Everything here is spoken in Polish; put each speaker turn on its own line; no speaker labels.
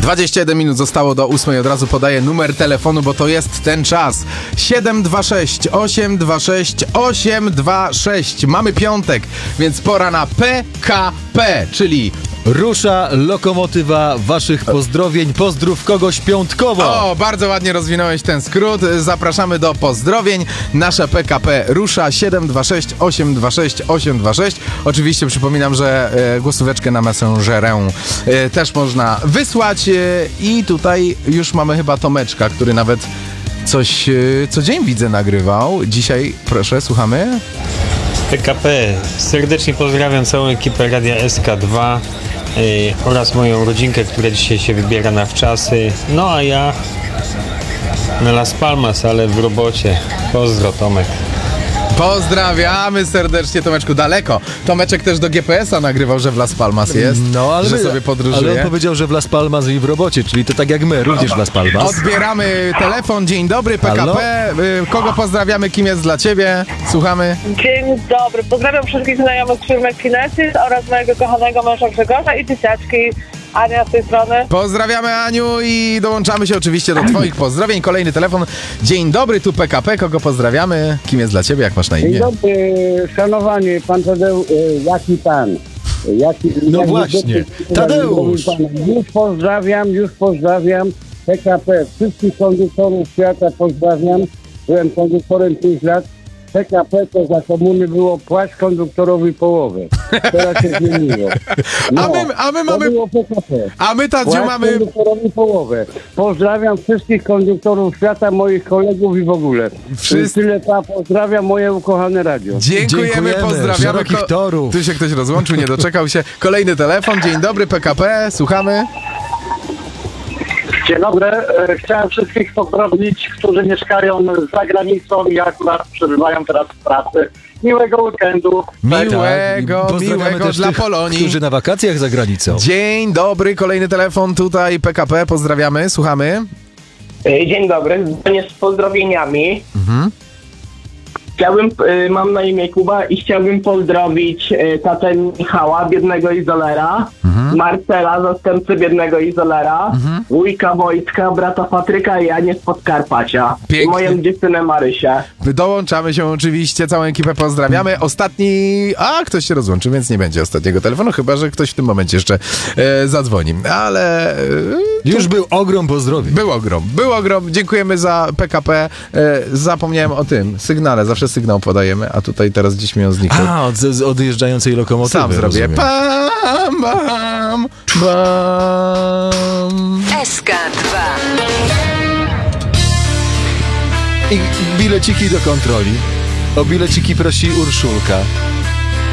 21 minut zostało do 8. Od razu podaję numer telefonu, bo to jest ten czas. 726 826 826. Mamy piątek, więc pora na PKP, czyli...
Rusza lokomotywa waszych pozdrowień. Pozdrów kogoś piątkowo.
O, bardzo ładnie rozwinąłeś ten skrót. Zapraszamy do pozdrowień. Nasza PKP rusza 726 826 826. Oczywiście przypominam, że głosóweczkę na Messengerę też można wysłać. I tutaj już mamy chyba Tomeczka, który nawet coś co dzień widzę nagrywał. Dzisiaj, proszę, słuchamy.
PKP. Serdecznie pozdrawiam całą ekipę Radia SK2 oraz moją rodzinkę, która dzisiaj się wybiera na wczasy. No a ja na Las Palmas, ale w robocie. Pozdro, Tomek.
Pozdrawiamy serdecznie, Tomeczku, daleko. Tomeczek też do GPS-a nagrywał, że w Las Palmas jest,
ale
że sobie podróżuje.
Ale on powiedział, że w Las Palmas i w robocie, czyli to tak jak my, również w Las Palmas.
Odbieramy telefon, dzień dobry, PKP.
Halo?
Kogo pozdrawiamy, kim jest dla ciebie? Słuchamy.
Dzień dobry, pozdrawiam wszystkich znajomych z firmy Kinesis oraz mojego kochanego męża Grzegorza i dzieciaczki. Ania z tej strony.
Pozdrawiamy, Aniu, i dołączamy się oczywiście do twoich pozdrowień. Kolejny telefon. Dzień dobry, tu PKP. Kogo pozdrawiamy? Kim jest dla ciebie? Jak masz na imię?
Dzień dobry, szanowany pan Tadeusz, jaki pan?
No właśnie, Tadeusz.
Już pozdrawiam PKP, wszystkich konduktorów świata pozdrawiam. Byłem konduktorem 5 lat. PKP to za komuny było płać konduktorowi połowę. Teraz się zmieniło.
A my
to
mamy...
było PKP.
A my, Tadziu,
Płać
mamy...
konduktorowi połowę. Pozdrawiam wszystkich konduktorów świata, moich kolegów i w ogóle. Tyle pozdrawiam moje ukochane radio.
Dziękujemy, pozdrawiamy.
Szerokich torów.
Tu się ktoś rozłączył, nie doczekał się. Kolejny telefon. Dzień dobry, PKP. Słuchamy.
Dzień dobry. Chciałem wszystkich pozdrowić, którzy mieszkają za granicą i akurat przebywają teraz w pracy. Miłego weekendu.
Miłego
też
dla
tych,
Polonii.
którzy na wakacjach za granicą.
Dzień dobry, kolejny telefon tutaj PKP. Pozdrawiamy, słuchamy.
Dzień dobry, dzwonię z pozdrowieniami. Mam na imię Kuba i chciałbym pozdrowić tatę Michała, biednego izolera, Marcela, zastępcę biednego izolera, wujka Wojtka, brata Patryka i Anię z Podkarpacia.
Pięknie.
I moją dziewczynę Marysię.
Dołączamy się oczywiście, całą ekipę pozdrawiamy. Ostatni... ktoś się rozłączy, więc nie będzie ostatniego telefonu, chyba że ktoś w tym momencie jeszcze zadzwoni. Ale...
Już był ogrom pozdrowień.
Był ogrom. Dziękujemy za PKP. Zapomniałem o tym sygnale. Zawsze sygnał podajemy, a tutaj teraz gdzieś mi on zniknął.
Od odjeżdżającej lokomotywy.
Sam zrobię.
rozumiem.
Bam, bam, bam.
SK2.
I bileciki do kontroli. O bileciki prosi Urszulka.